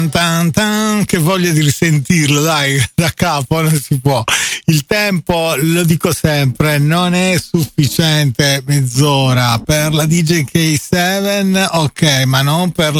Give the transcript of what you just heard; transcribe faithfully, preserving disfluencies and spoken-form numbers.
Tan, tan, che voglia di risentirlo, dai, da capo non si può. Il tempo, lo dico sempre, non è sufficiente mezz'ora per la D J K sette, ok, ma non per